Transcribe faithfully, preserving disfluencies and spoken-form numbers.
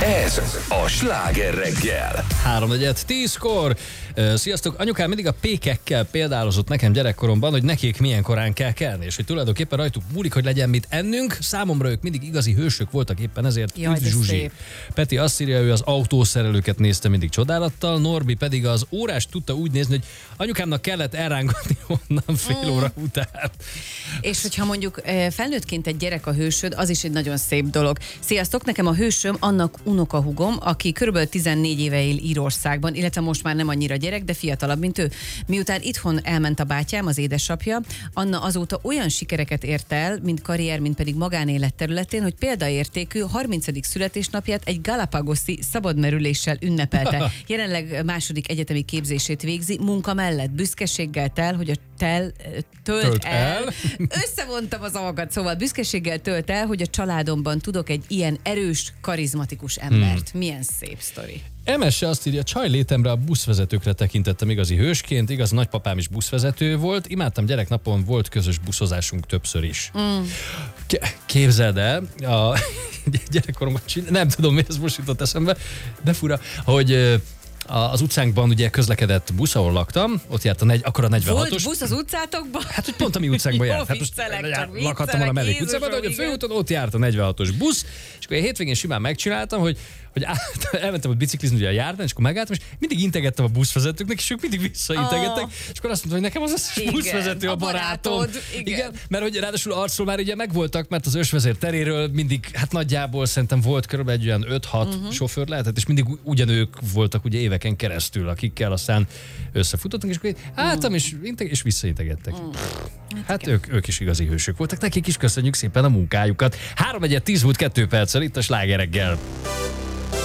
Ez a Sláger reggel. háromnegyed tízkor. Sziasztok! Anyukám mindig a pékekkel példálozott nekem gyerekkoromban, hogy nekik milyen korán kell kelni, és hogy tulajdonképpen rajtuk múlik, hogy legyen mit ennünk. Számomra ők mindig igazi hősök voltak, éppen ezért Jaj, üdv Zsuzsi. Peti azt írja, ő az autószerelőket nézte mindig csodálattal, Norbi pedig az órás tudta úgy nézni, hogy anyukámnak kellett elrángatni onnan fél óra után. És hogyha mondjuk felnőttként egy gyerek a hősöd, az is egy nagyon szép dolog. Sziasztok, nekem a hősöm annak unokahúgom, aki körülbelül tizennégy éve él Írországban, illetve most már nem annyira gyerek, de fiatalabb, mint ő. Miután itthon elment a bátyám, az édesapja, Anna azóta olyan sikereket ért el, mint karrier, mint pedig magánélet területén, hogy példaértékű harmincadik születésnapját egy galapagoszi szabadmerüléssel ünnepelte. Jelenleg második egyetemi képzését végzi, munka mellett büszkeséggel tel, hogy a tel, tölt, Tölt el. el. Összevontam az avakat, szóval büszkeséggel tölt el, hogy a családomban tudok egy ilyen erős, karizmatikus embert. Hmm. Milyen szép sztori. Emese azt írja, csaj létemre a buszvezetőkre tekintettem igazi hősként, igaz, nagypapám is buszvezető volt, imádtam gyereknapon, volt közös buszozásunk többször is. Mm. Képzeld el, a gyerekkoromban nem tudom, mi ez most jutott eszembe, de fura, hogy az utcánkban ugye közlekedett busz, ahol laktam, ott járt a negy, akkor a negyvenhatos. Volt busz az utcátokban? Hát, hogy pont a mi utcánkban járt. Hát most lakhattam a mellék utcában, de hogy a főúton ott járt a negyvenhatos busz, és akkor én hétvégén simán megcsináltam, hogy hogy át, elmentem ott biciklizni ugye a járdán, és akkor megálltam, és mindig integettem a buszvezetőknek, és ők mindig visszaintegettek, oh. és akkor azt mondtam, hogy nekem az összes buszvezető a, a barátom. Barátod, igen. igen. Mert hogy ráadásul arcról már ugye megvoltak, mert az ősvezér teréről mindig, hát nagyjából szerintem volt körülbelül egy olyan öt-hat uh-huh. sofőr lehetett, és mindig ugyanők voltak ugye éveken keresztül, akikkel aztán összefutottunk, és akkor álltam, és, és visszaintegettek. Uh-huh. Hát, hát ők, ők is igazi hősök voltak, nekik is köszönjük szépen a munkájukat. háromnegyed tíz volt kettő perccel itt a Sláger reggel.